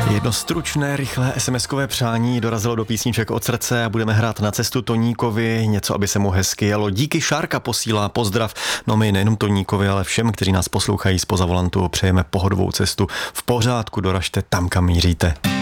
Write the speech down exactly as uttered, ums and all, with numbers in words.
Jedno stručné, rychlé es em eskové přání dorazilo do písniček od srdce a budeme hrát Na cestu Toníkovi, něco, aby se mu hezky jelo. Díky, Šárka posílá pozdrav. No my nejenom Toníkovi, ale všem, kteří nás poslouchají zpoza volantu, přejeme pohodovou cestu. V pořádku doražte tam, kam míříte.